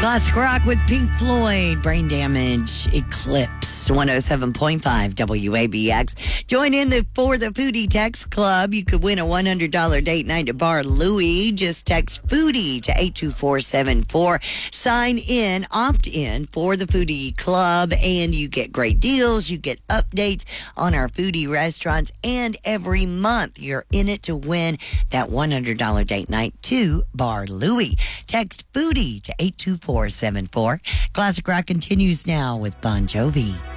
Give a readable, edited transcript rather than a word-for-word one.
Classic rock with Pink Floyd, Brain Damage, Eclipse, 107.5 WABX. Join in for the Foodie Text Club. You could win a $100 date night at Bar Louie. Just text Foodie to 82474. Sign in, opt in for the Foodie Club, and you get great deals. You get updates on our foodie restaurants, and every month you're in it to win that $100 date night to Bar Louie. Text Foodie to 82474. Classic Rock continues now with Bon Jovi.